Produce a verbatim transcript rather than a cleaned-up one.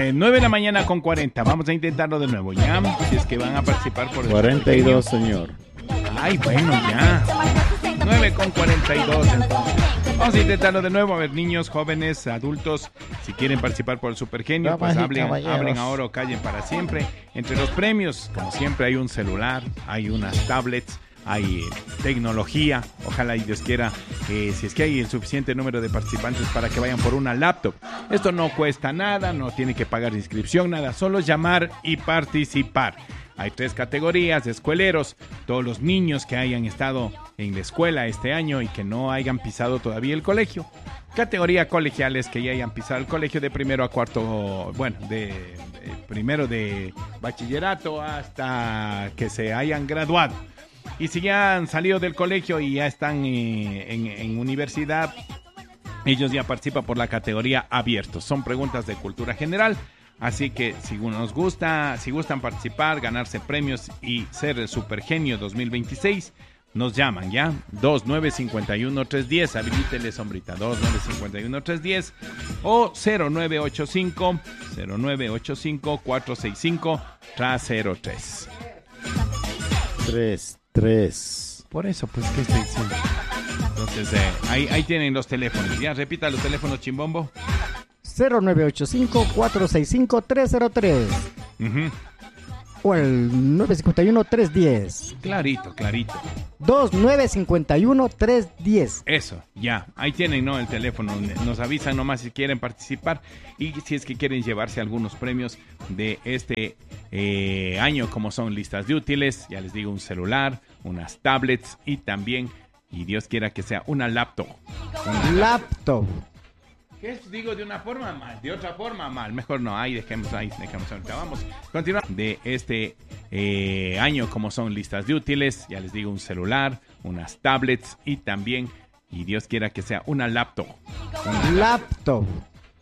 Eh, nueve de la mañana con cuarenta. Vamos a intentarlo de nuevo, ¿ya? Si es que van a participar por el cuarenta y dos, señor. Ay, bueno, ya. nueve con cuarenta y dos, entonces. Vamos a intentarlo de nuevo. A ver, niños, jóvenes, adultos, si quieren participar por el Supergenio, pues hablen, hablen ahora o callen para siempre. Entre los premios, como siempre, hay un celular, hay unas tablets, hay tecnología. Ojalá y Dios quiera, eh, si es que hay el suficiente número de participantes para que vayan por una laptop. Esto no cuesta nada, no tiene que pagar inscripción, nada, solo llamar y participar. Hay tres categorías de escueleros, todos los niños que hayan estado en la escuela este año y que no hayan pisado todavía el colegio. Categoría colegiales, que ya hayan pisado el colegio de primero a cuarto, bueno, de, de primero de bachillerato hasta que se hayan graduado. Y si ya han salido del colegio y ya están eh, en, en universidad, ellos ya participan por la categoría abiertos. Son preguntas de cultura general. Así que si nos gusta, si gustan participar, ganarse premios y ser el Supergenio dos mil veintiséis, nos llaman, ¿ya? dos nueve cinco uno tres uno cero, habilítele, sombrita, dos nueve cinco uno tres uno cero o cero nueve ocho cinco, cero nueve ocho cinco, cuatro seis cinco, cero tres. tres, tres. Por eso, pues, ¿qué estoy diciendo? Entonces, eh, ahí, ahí tienen los teléfonos, ¿ya? Repita los teléfonos, Chimbombo. cero nueve ocho cinco, cuatro seis cinco, tres cero tres. Uh-huh. O el nueve cinco uno, tres uno cero. Clarito, clarito. dos nueve cinco uno, tres uno cero. Eso, ya. Ahí tienen, ¿no? El teléfono. Nos avisan nomás si quieren participar y si es que quieren llevarse algunos premios de este eh, año, como son listas de útiles, ya les digo, un celular, unas tablets y también, y Dios quiera que sea, una laptop. Una laptop. ¿Qué es? Digo de una forma mal, de otra forma mal. Mejor no, ahí dejemos, ahí dejemos ahorita. Vamos, continuamos. De este eh, año, como son listas de útiles, ya les digo, un celular, unas tablets y también, y Dios quiera que sea, una laptop. Una laptop.